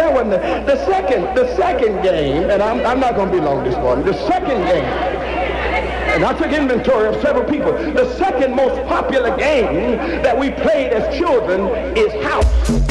there wasn't the second game, and I'm not going to be long this morning. The second game, and I took inventory of several people. The second most popular game that we played as children is house.